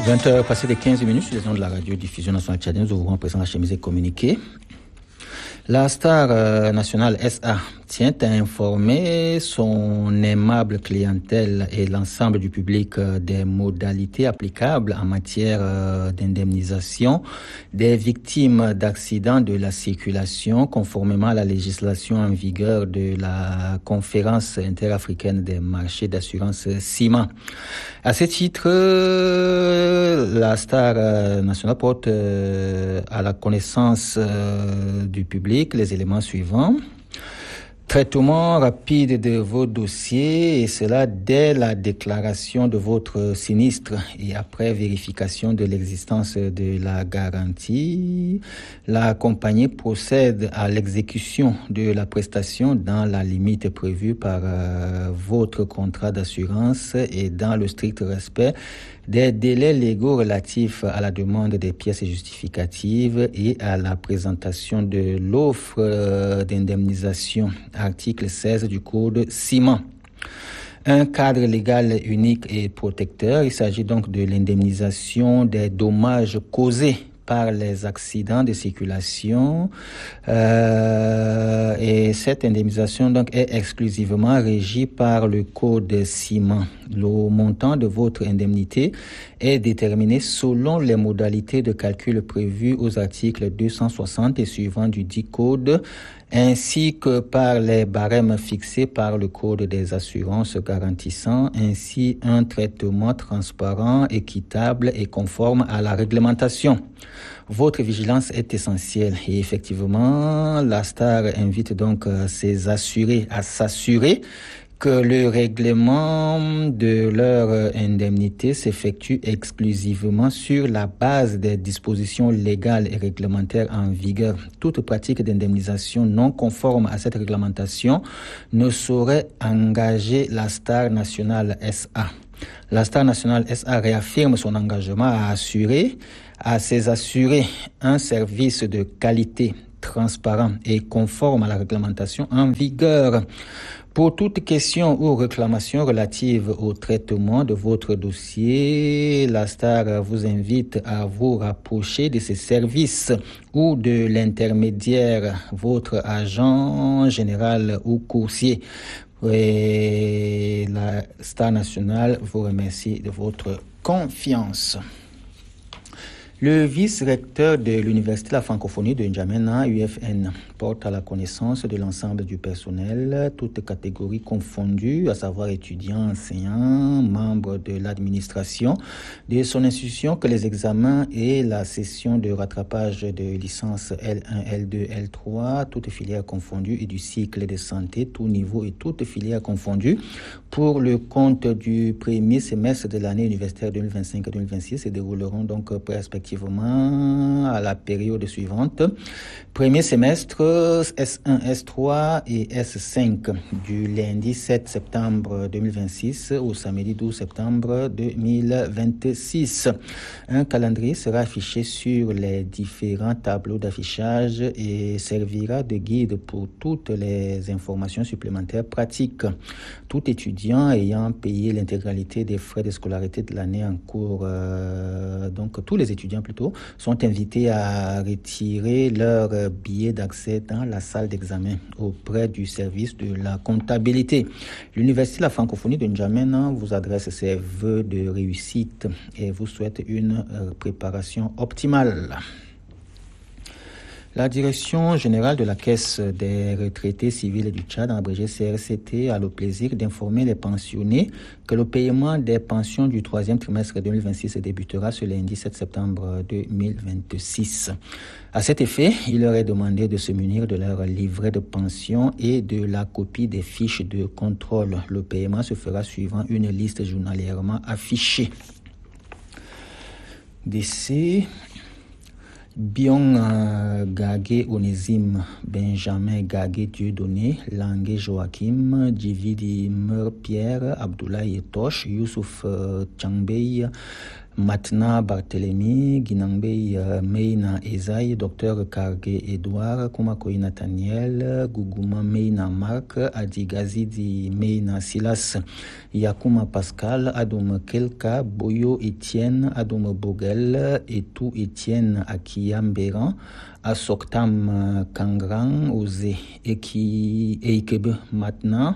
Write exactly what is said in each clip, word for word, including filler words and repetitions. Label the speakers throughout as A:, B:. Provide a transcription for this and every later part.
A: vingt heures passées de quinze minutes sur les ondes de la radio-diffusion nationale tchadienne. Nous ouvrons à présent la chemise et communiqué. La Star euh, nationale S A tient à informer son aimable clientèle et l'ensemble du public euh, des modalités applicables en matière euh, d'indemnisation des victimes d'accidents de la circulation conformément à la législation en vigueur de la Conférence interafricaine des marchés d'assurance C I M A. À ce titre, euh, la Star euh, nationale porte euh, à la connaissance euh, du public les éléments suivants. Traitement rapide de vos dossiers, et cela dès la déclaration de votre sinistre et après vérification de l'existence de la garantie. La compagnie procède à l'exécution de la prestation dans la limite prévue par euh, votre contrat d'assurance et dans le strict respect des délais légaux relatifs à la demande des pièces justificatives et à la présentation de l'offre euh, d'indemnisation. Article seize du Code C I M A. Un cadre légal unique et protecteur. Il s'agit donc de l'indemnisation des dommages causés par les accidents de circulation euh, et cette indemnisation donc est exclusivement régie par le code C I M A. Le montant de votre indemnité est déterminé selon les modalités de calcul prévues aux articles deux cent soixante et suivants du dit code, ainsi que par les barèmes fixés par le Code des assurances garantissant ainsi un traitement transparent, équitable et conforme à la réglementation. Votre vigilance est essentielle et effectivement, la Star invite donc ses assurés à s'assurer que le règlement de leur indemnité s'effectue exclusivement sur la base des dispositions légales et réglementaires en vigueur. Toute pratique d'indemnisation non conforme à cette réglementation ne saurait engager la Star nationale S A. La Star nationale S A réaffirme son engagement à assurer à ses assurés un service de qualité, transparent et conforme à la réglementation en vigueur. Pour toute question ou réclamation relative au traitement de votre dossier, la Star vous invite à vous rapprocher de ses services ou de l'intermédiaire, votre agent général ou coursier. Et la Star nationale vous remercie de votre confiance. Le vice-recteur de l'Université de la francophonie de N'Djamena, U F N, porte à la connaissance de l'ensemble du personnel, toutes catégories confondues, à savoir étudiants, enseignants, membres de l'administration, de son institution, que les examens et la session de rattrapage de licence L un, L deux, L trois, toutes filières confondues, et du cycle de santé, tout niveau et toutes filières confondues, pour le compte du premier semestre de l'année universitaire deux mille vingt-cinq deux mille vingt-six, se dérouleront donc respectivement à la période suivante. Premier semestre S un, S trois et S cinq du lundi sept septembre deux mille vingt-six au samedi douze septembre deux mille vingt-six. Un calendrier sera affiché sur les différents tableaux d'affichage et servira de guide pour toutes les informations supplémentaires pratiques. Tout étudiant ayant payé l'intégralité des frais de scolarité de l'année en cours, euh, donc tous les étudiants plutôt, sont invités à retirer leur billet d'accès dans la salle d'examen auprès du service de la comptabilité. L'Université de la francophonie de N'Djamena vous adresse ses vœux de réussite et vous souhaite une préparation optimale. La Direction générale de la Caisse des retraités civils du Tchad, abrégée C R C T, a le plaisir d'informer les pensionnés que le paiement des pensions du troisième trimestre deux mille vingt-six débutera ce lundi sept septembre deux mille vingt-six. À cet effet, il leur est demandé de se munir de leur livret de pension et de la copie des fiches de contrôle. Le paiement se fera suivant une liste journalièrement affichée. Décès. Bion euh, Gagé Onésime, Benjamin Gagé Dieudonné, Langué Joachim, Djividi Meur Pierre, Abdoulaye Toche, Youssouf euh, Tchambey, Matna Barthélemy, Guinambe Meina Esaï, Docteur Karge Edouard, Kumakoi Nathaniel, Guguma Meina Marc, Adigazidi Meina Silas, Yakuma Pascal, Adoum Kelka, Boyo Etienne, Adoum Bogel, Etou Etienne Akiyamberan, Asoktam Kangran, Ose Eki Eikebe Matna,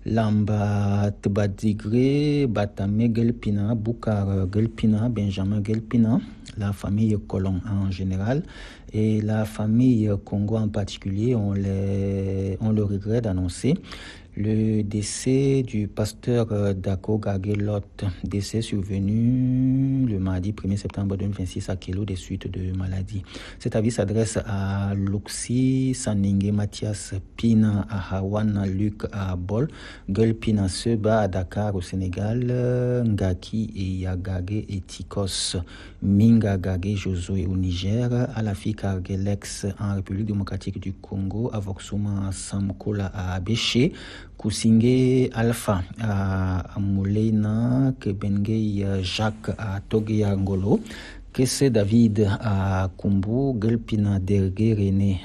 A: Lamba Tbadigre, Batame Gelpina, Boukar Gelpina, Benjamin Gelpina, la famille Colomb en général et la famille Congo en particulier, on, les, on le regrette d'annoncer le décès du pasteur Dako Gagelot, décès survenu le mardi premier septembre deux mille vingt-six à Kelo des suites de maladie. Cet avis s'adresse à Luxi, Saningue Mathias Pina à Hawana, Luc à Bol, Guel Pina Seba à Dakar au Sénégal, Ngaki et Yagage et Tikos, Minga Gage Josué au Niger, Alafi Kargelex en République démocratique du Congo, Avoxuma Samkola à Abéché, Kusinge Alpha à Moulena, Kebenge Jacques à Togué Angolo, Kesse David à Kumbu, Gelpina Dergue René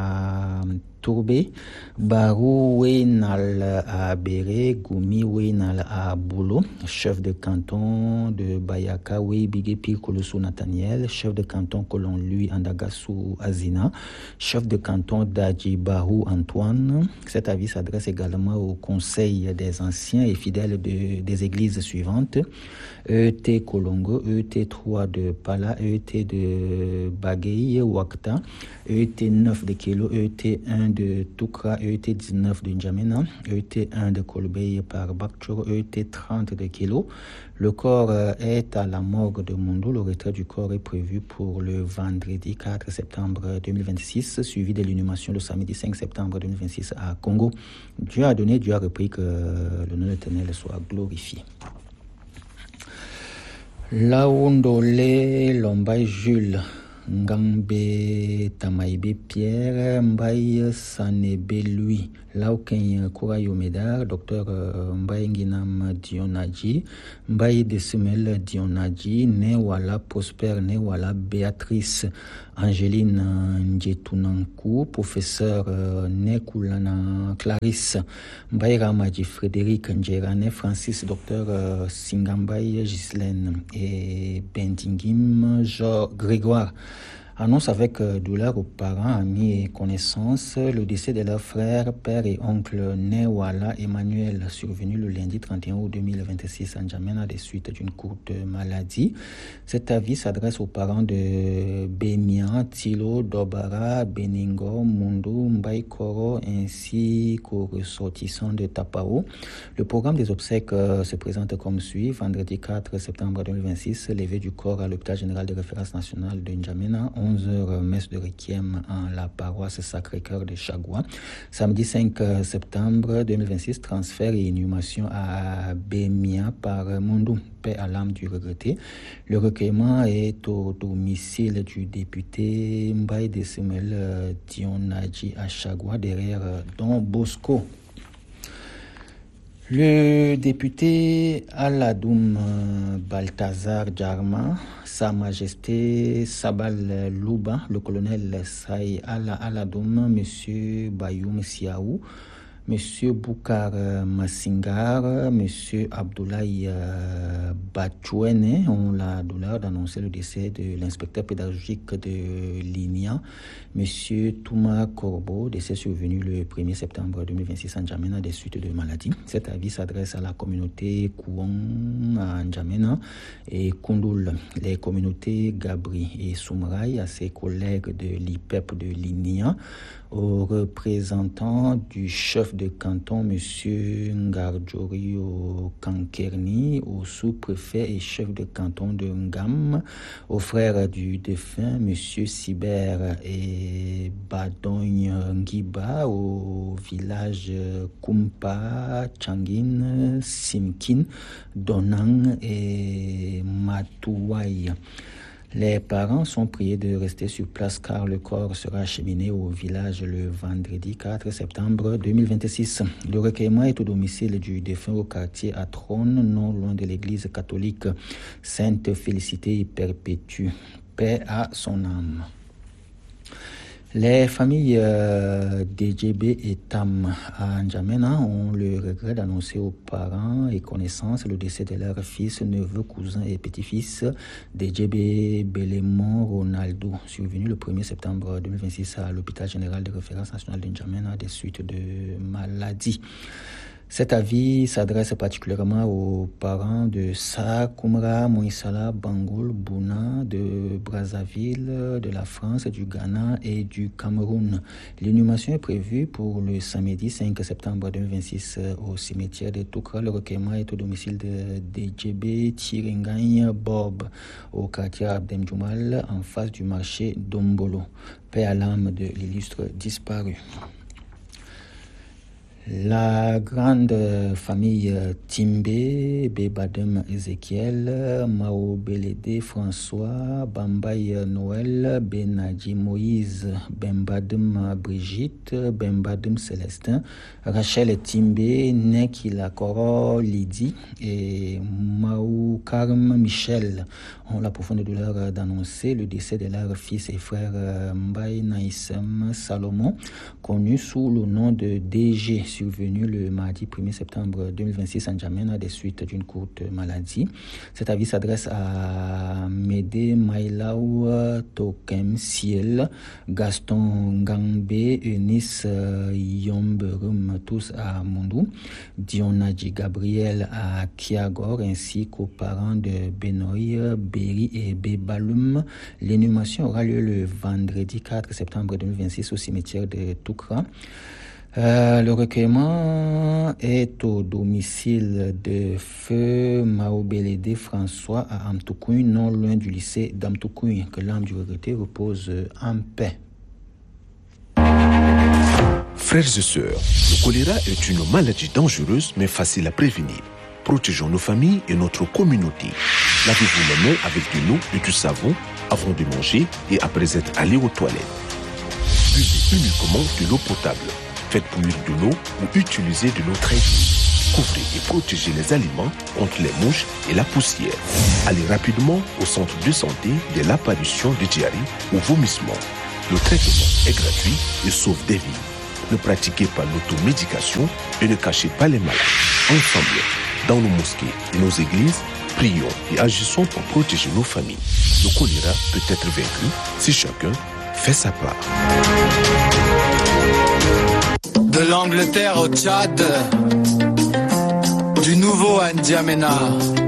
A: à Tourbé, Barou Wenal à Béré, Goumi Wenal à Boulo, chef de canton de Bayaka, Bigé Pire Kolosso Nathaniel, chef de canton Colon Lui Andagassou Azina, chef de canton d'Adji Barou Antoine. Cet avis s'adresse également au conseil des anciens et fidèles de, des églises suivantes: E T Kolongo, E T trois de Pala, E T de Bagay Wakta, E T neuf de Kelo, E T un de Toukra, E T dix-neuf de N'Djamena, E T un de Kolbey par Bakchoro, E T trente de Kelo. Le corps est à la morgue de Mondo. Le retrait du corps est prévu pour le vendredi quatre septembre deux mille vingt-six, suivi de l'inhumation le samedi cinq septembre deux mille vingt-six à Congo. Dieu a donné, Dieu a repris, que le nom de l'Éternel soit glorifié. Laondole Lombay Jules, Ngambe Tamaïbe Pierre, Mbaye Sanebe Lui, Lauken Kourayo Médard, Docteur Mbaye Nginam Dionadji, Mbaye Desemel Dionadji, Newala Prosper, Newala Béatrice, Angéline Ndjetunankou, Professeur Nekoulana Clarisse, Mbaye Ramadji Frédéric Ndjerane, Francis Docteur Singambaye Ghislaine et Bentingim Jean Grégoire annonce avec douleur aux parents, amis et connaissances le décès de leur frère, père et oncle Newala Emmanuel, survenu le lundi trente et un août deux mille vingt-six à N'Djamena des suites d'une courte maladie. Cet avis s'adresse aux parents de Bemia, Tilo, Dobara, Beningo, Mundo, Mbaïkoro ainsi qu'aux ressortissants de Tapao. Le programme des obsèques se présente comme suit: vendredi quatre septembre deux mille vingt-six, levée du corps à l'hôpital général de référence nationale de N'Djamena, onze heures, messe de requiem en la paroisse Sacré-Cœur de Chagua. Samedi cinq septembre deux mille vingt-six, transfert et inhumation à Bemia par Mundo, paix à l'âme du regretté. Le recueillement est au domicile du député Mbaye Desemel Dionadji à Chagua, derrière Don Bosco. Le député Aladoum Balthazar Djarma, Sa Majesté Sabal Louba, le colonel Saï Ala Aladoum, Monsieur Bayoum Siaou, Monsieur Boukar Massingar, Monsieur Abdoulaye Bachouene ont la douleur d'annoncer le décès de l'inspecteur pédagogique de l'I N I A, Monsieur Touma Korbo, décès survenu le premier septembre deux mille vingt-six à N'Djamena des suites de maladie. Cet avis s'adresse à la communauté Kouong à N'Djamena et Koundoul, les communautés Gabri et Soumraï, à ses collègues de l'I P E P de l'I N I A, aux représentants du chef de canton, M. Ngardjorio Kankerni, au sous-préfet et chef de canton de Ngam, aux frères du défunt, M. Siber et Badogne Ngiba, au village Kumpa, Changin, Simkin, Donang et Matouaï. Les parents sont priés de rester sur place car le corps sera acheminé au village le vendredi quatre septembre deux mille vingt-six. Le recueillement est au domicile du défunt au quartier à Trône, non loin de l'église catholique Sainte Félicité Perpétue. Paix à son âme. Les familles euh, D J B et Tam à N'Djamena ont le regret d'annoncer aux parents et connaissances le décès de leur fils, neveu, cousin et petit-fils D J B Belémon Ronaldo, survenu le premier septembre deux mille vingt-six à l'hôpital général de référence national de N'Djamena des suites de maladie. Cet avis s'adresse particulièrement aux parents de Sa Koumra Moïsala Bangoul Bouna de Brazzaville, de la France, du Ghana et du Cameroun. L'inhumation est prévue pour le samedi cinq septembre deux mille vingt-six au cimetière de Toukra. Le recueillement est au domicile de D J B Tiringagne Bob au quartier Abdem Djoumal en face du marché d'Ombolo. Paix à l'âme de l'illustre disparu. La grande famille Timbe, Bebadem Ezekiel, Mao Belédé François, Bambaye Noël, Benadji Moïse, Bembadem Brigitte, Bembadem Célestin, Rachel Timbe, Nekila Koro Lydie et Mao Karm Michel ont la profonde douleur d'annoncer le décès de leur fils et frère Mbaye Naïsem Salomon, connu sous le nom de D G, survenu le mardi premier septembre deux mille vingt-six à N'Djamena des suites d'une courte maladie. Cet avis s'adresse à Médé Maïlaou Tokem Siel, Gaston Gangbe, Eunice Yomberum, tous à Mondou, Dionadji Gabriel à Kiagor, ainsi qu'aux parents de Benoï, Berry et Bébalum. L'inhumation aura lieu le vendredi quatre septembre deux mille vingt-six au cimetière de Toukra. Euh, le recueillement est au domicile de Feu Mao Belédé François à Amtoukoui, non loin du lycée d'Amtoukoui. Que l'âme du regretté repose en paix.
B: Frères et sœurs, le choléra est une maladie dangereuse mais facile à prévenir. Protégeons nos familles et notre communauté. Lavez-vous les mains avec de l'eau et du savon avant de manger et après être allé aux toilettes. Buvez uniquement de l'eau potable. Faites bouillir de l'eau ou utilisez de l'eau très douce. Couvrez et protégez les aliments contre les mouches et la poussière. Allez rapidement au centre de santé dès l'apparition de diarrhée ou vomissement. Le traitement est gratuit et sauve des vies. Ne pratiquez pas l'automédication et ne cachez pas les malades. Ensemble, dans nos mosquées et nos églises, prions et agissons pour protéger nos familles. Le choléra peut être vaincu si chacun fait sa part.
C: De l'Angleterre au Tchad, du nouveau à N'Djamena.